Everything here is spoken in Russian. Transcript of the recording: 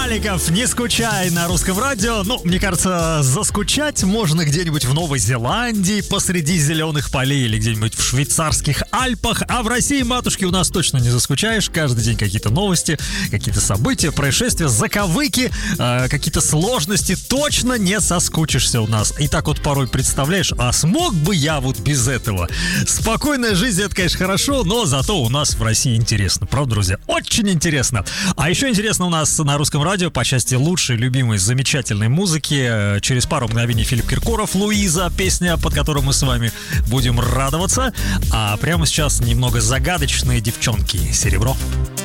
Маликов, не скучай на русском радио. Ну, мне кажется, заскучать можно где-нибудь в Новой Зеландии посреди зеленых полей или где-нибудь в швейцарских Альпах. А в России, матушки, у нас точно не заскучаешь. Каждый день какие-то новости, какие-то события, происшествия, заковыки, какие-то сложности. Точно не соскучишься у нас. И так вот порой представляешь, а смог бы я вот без этого? Спокойная жизнь, это, конечно, хорошо, но зато у нас в России интересно. Правда, друзья? Очень интересно. А еще интересно у нас на русском радио по части лучшей, любимой, замечательной музыки. Через пару мгновений Филипп Киркоров, «Луиза», песня, под которую мы с вами будем радоваться. А прямо сейчас немного загадочные девчонки. «Серебро».